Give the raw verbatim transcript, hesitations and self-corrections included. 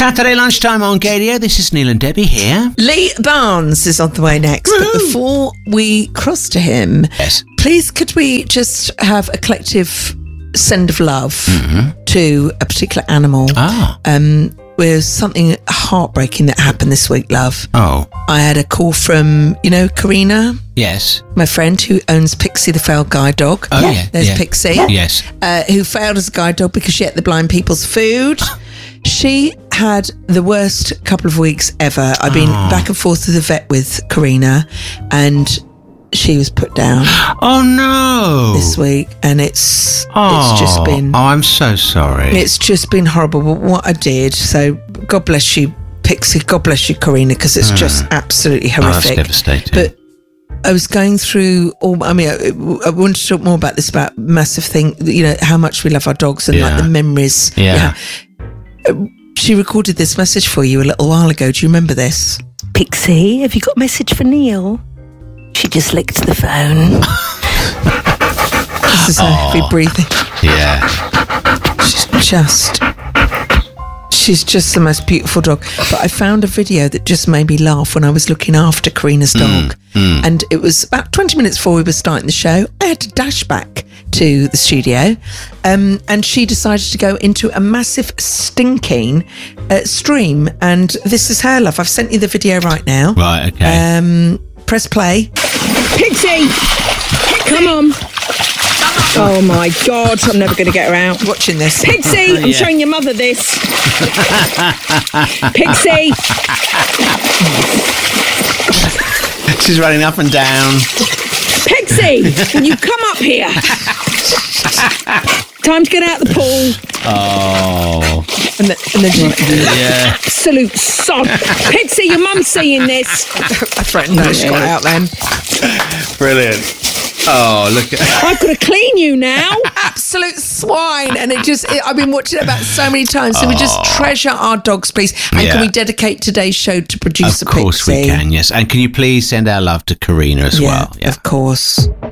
Saturday lunchtime on Gadio. This is Neil and Debbie here. Lee Barnes is on the way next. Woo-hoo. But before we cross to him, Yes. please could we just have a collective send of love Mm-hmm. to a particular animal? Ah. Um, with something heartbreaking that happened this week, love. Oh. I had a call from, you know, Karina, Yes. my friend who owns Pixie the Feral Guide Dog. Oh, yeah. There's yeah. Pixie. Yes. Uh, who failed as a guide dog because she ate the blind people's food. She had the worst couple of weeks ever. I've been Oh. back and forth to the vet with Karina, and she was put down Oh, no. this week, and it's Oh. it's just been Oh, I'm so sorry. it's just been horrible. But what I did, so God bless you, Pixie. God bless you, Karina, because it's just absolutely oh, that's horrific. devastating. But I was going through all, I mean, I, I wanted to talk more about this, about massive thing, you know, how much we love our dogs and Yeah. like the memories. Yeah. Uh, She recorded this message for you a little while ago. Do you remember this? Pixie, have you got a message for Neil? She just licked the phone. This is her heavy breathing. yeah. She's just, she's just the most beautiful dog. But I found a video that just made me laugh when I was looking after Karina's dog. And it was about twenty minutes before we were starting the show. I had to dash back to the studio. Um, and she decided to go into a massive stinking uh, stream. And this is her, love. I've sent you the video right now. Right, okay. Um, press play. Pixie! Come on. Oh my God, I'm never going to get her out. Watching this. Pixie! I'm Yeah. showing your mother this. Pixie! She's running up and down. Pixie! Will you come up here? Time to get out the pool. Oh. And then, and then she, Yeah. Absolute sod. Pixie, your mum's seeing this. I threatened her. She got out then. Brilliant. Oh, look at... I've got to clean you now. Absolute swine. And it just, it, I've been watching it about so many times. So we just treasure our dogs, please. And Yeah. can we dedicate today's show to producer Of course Pixie? we can, yes. And can you please send our love to Karina as Yeah, well? of course.